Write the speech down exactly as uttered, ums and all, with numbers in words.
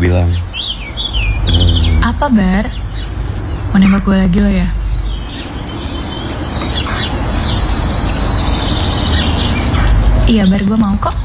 bilang. Hmm, Apa Bar? Mau nembak gue lagi lo ya? Iya Bar, gue mau kok.